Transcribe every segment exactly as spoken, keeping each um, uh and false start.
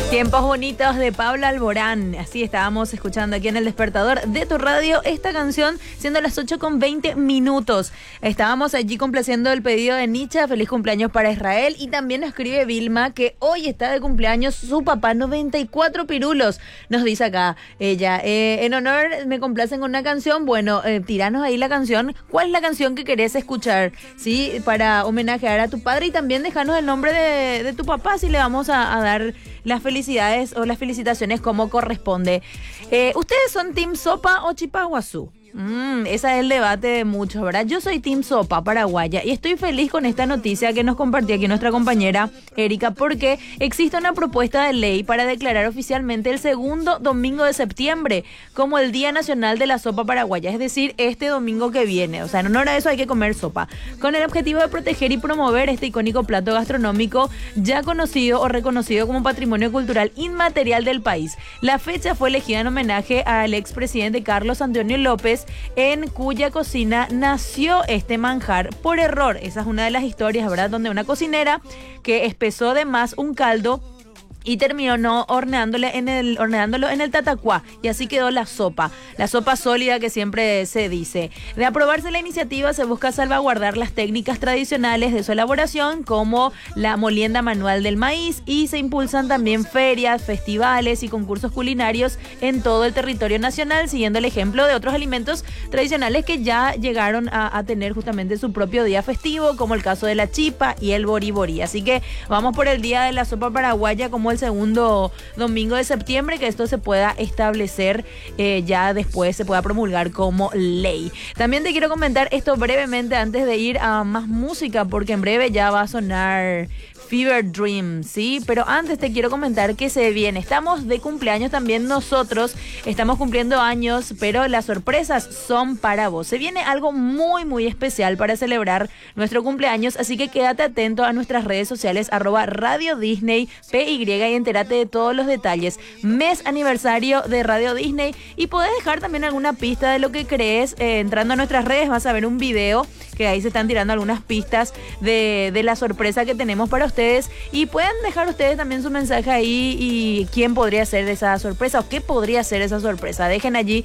Tiempos bonitos de Paula Alborán. Así estábamos escuchando aquí en el despertador de tu radio esta canción, siendo las ocho con veinte minutos. Estábamos allí complaciendo el pedido de Nicha. Feliz cumpleaños para Israel. Y también nos escribe Vilma que hoy está de cumpleaños su papá, noventa y cuatro pirulos. Nos dice acá ella, eh, en honor me complacen con una canción. Bueno, eh, tiranos ahí la canción. ¿Cuál es la canción que querés escuchar? Sí, para homenajear a tu padre, y también dejanos el nombre de, de tu papá, si le vamos a, a dar las felicidades o las felicitaciones como corresponde. Eh, ¿Ustedes son Team Sopa o Chipaguazú? Mm, ese es el debate de muchos, ¿verdad? Yo soy Team Sopa paraguaya y estoy feliz con esta noticia que nos compartió aquí nuestra compañera Erika, porque existe una propuesta de ley para declarar oficialmente el segundo domingo de septiembre como el Día Nacional de la Sopa Paraguaya, es decir, este domingo que viene. O sea, en honor a eso hay que comer sopa, con el objetivo de proteger y promover este icónico plato gastronómico ya conocido o reconocido como patrimonio cultural inmaterial del país. La fecha fue elegida en homenaje al expresidente Carlos Antonio López, en cuya cocina nació este manjar por error. Esa es una de las historias, ¿verdad? Donde una cocinera que espesó de más un caldo y terminó no horneándole en el, horneándolo en el tatacuá, y así quedó la sopa, la sopa sólida que siempre se dice. De aprobarse la iniciativa, se busca salvaguardar las técnicas tradicionales de su elaboración, como la molienda manual del maíz, y se impulsan también ferias, festivales y concursos culinarios en todo el territorio nacional, siguiendo el ejemplo de otros alimentos tradicionales que ya llegaron a, a tener justamente su propio día festivo, como el caso de la chipa y el boriborí. Así que vamos por el Día de la Sopa Paraguaya como el segundo domingo de septiembre, que esto se pueda establecer, eh, ya después se pueda promulgar como ley. También te quiero comentar esto brevemente antes de ir a más música, porque en breve ya va a sonar Fever Dream, ¿sí? Pero antes te quiero comentar que se viene. Estamos de cumpleaños también nosotros. Estamos cumpliendo años, pero las sorpresas son para vos. Se viene algo muy, muy especial para celebrar nuestro cumpleaños, así que quédate atento a nuestras redes sociales, arroba Radio Disney P Y, y entérate de todos los detalles. Mes aniversario de Radio Disney, y podés dejar también alguna pista de lo que crees. Eh, entrando a nuestras redes vas a ver un video que ahí se están tirando algunas pistas de, de la sorpresa que tenemos para ustedes, y pueden dejar ustedes también su mensaje ahí y quién podría ser esa sorpresa o qué podría ser esa sorpresa. Dejen allí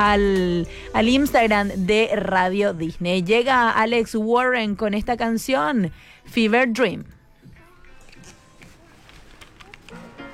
al, al Instagram de Radio Disney. Llega Alex Warren con esta canción Fever Dream.